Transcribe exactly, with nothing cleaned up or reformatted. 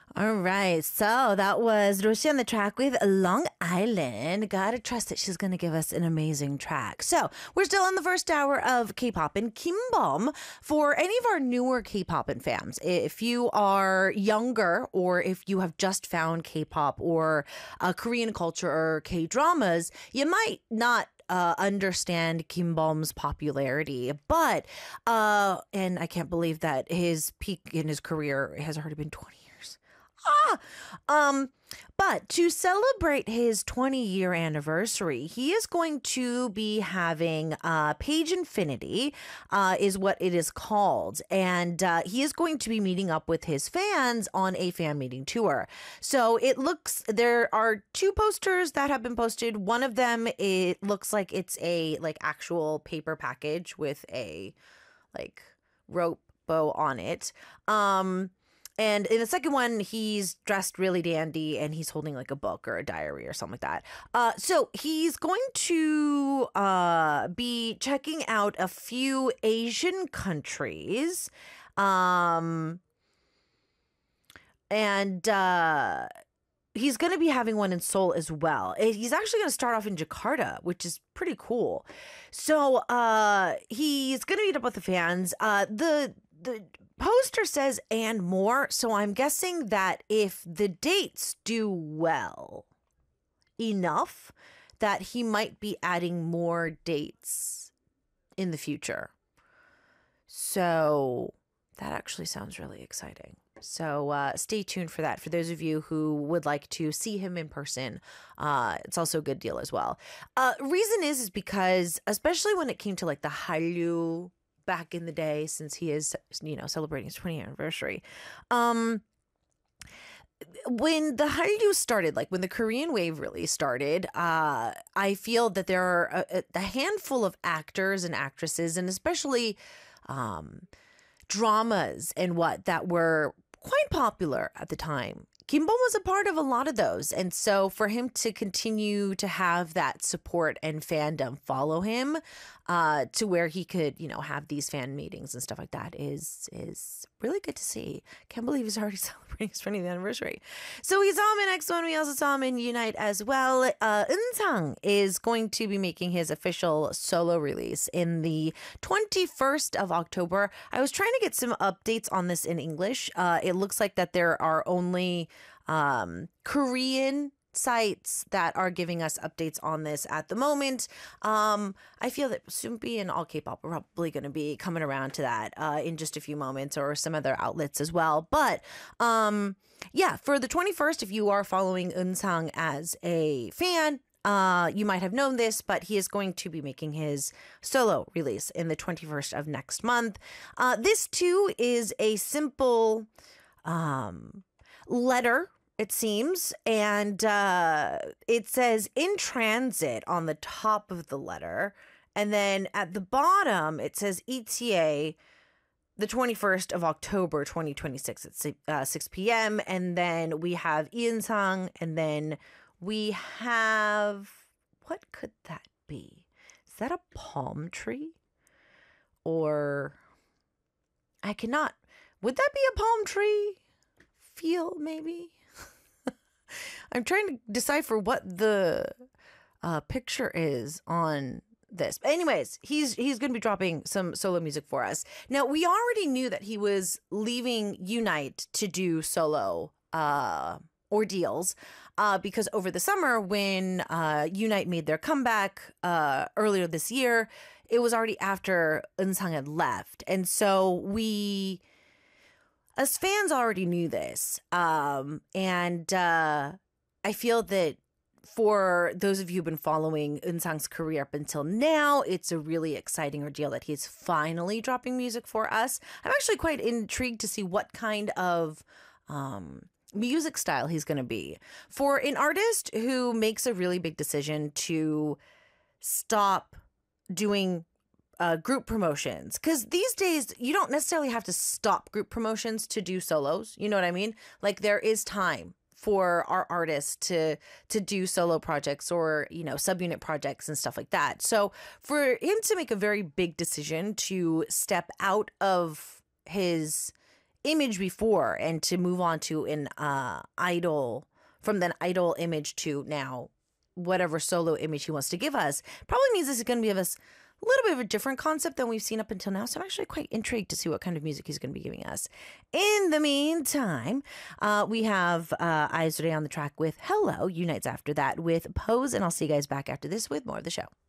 All right, so that was Roshi on the track with Long Island. Gotta trust that she's gonna give us an amazing track. So we're still in the first hour of K-pop and Kimbom. For any of our newer K-pop and fans, if you are younger or if you have just found K-pop or uh, Korean culture or K-dramas, you might not Uh, understand Kim Bom's popularity, but uh, and I can't believe that his peak in his career has already been twenty years. Ah, um, but to celebrate his twenty year anniversary, he is going to be having uh, Page Infinity, uh, is what it is called, and uh, he is going to be meeting up with his fans on a fan meeting tour. So it looks there are two posters that have been posted. One of them, it looks like it's a like actual paper package with a like rope bow on it. Um, And in the second one, he's dressed really dandy and he's holding like a book or a diary or something like that. Uh, so he's going to uh, be checking out a few Asian countries. Um, and uh, he's going to be having one in Seoul as well. He's actually going to start off in Jakarta, which is pretty cool. So uh, he's going to meet up with the fans. Uh, the the poster says and more, so I'm guessing that if the dates do well enough, that he might be adding more dates in the future. So that actually sounds really exciting. So uh, stay tuned for that. For those of you who would like to see him in person, uh, it's also a good deal as well. Uh, reason is is because, especially when it came to like the Hallyu back in the day, since he is, you know, celebrating his twentieth anniversary. Um, when the Hallyu started, like when the Korean wave really started, uh, I feel that there are a, a handful of actors and actresses, and especially um, dramas and what that were quite popular at the time. Kim Bom was a part of a lot of those. And so for him to continue to have that support and fandom follow him uh, to where he could, you know, have these fan meetings and stuff like that is is really good to see. Can't believe he's already celebrating his twentieth anniversary. So we saw him in X one. We also saw him in Unite as well. Uh, Eunsang is going to be making his official solo release in the twenty-first of October. I was trying to get some updates on this in English. Uh, it looks like that there are only um, Korean sites that are giving us updates on this at the moment. Um, I feel that Soompi and All K-pop are probably going to be coming around to that uh, in just a few moments, or some other outlets as well. But um, yeah, for the twenty-first, if you are following Eunsang as a fan, Uh, you might have known this, but he is going to be making his solo release in the twenty-first of next month. Uh, this too is a simple um, letter, it seems, and uh, it says in transit on the top of the letter, and then at the bottom it says E T A the twenty-first of October twenty twenty-six at uh, six p.m. and then we have Ian Sang, and then we have, what could that be? Is that a palm tree? Or I cannot, would that be a palm tree? Feel maybe? I'm trying to decipher what the uh, picture is on this. But anyways, he's he's going to be dropping some solo music for us. Now, we already knew that he was leaving Unite to do solo uh ordeals uh, because over the summer when uh, Unite made their comeback uh, earlier this year, it was already after Eunsang had left. And so we, as fans, already knew this. Um, and uh, I feel that for those of you who've been following Eunssang's career up until now, it's a really exciting ordeal that he's finally dropping music for us. I'm actually quite intrigued to see what kind of um, music style he's going to be. For an artist who makes a really big decision to stop doing uh, group promotions, because these days you don't necessarily have to stop group promotions to do solos. You know what I mean? Like, there is time for our artists to to do solo projects or, you know, subunit projects and stuff like that. So for him to make a very big decision to step out of his image before, and to move on to an uh, idol, from that idol image to now whatever solo image he wants to give us, probably means this is going to give us a little bit of a different concept than we've seen up until now. So I'm actually quite intrigued to see what kind of music he's going to be giving us. In the meantime, uh, we have uh, Eyes Today on the track with Hello. Unites after that with Pose. And I'll see you guys back after this with more of the show.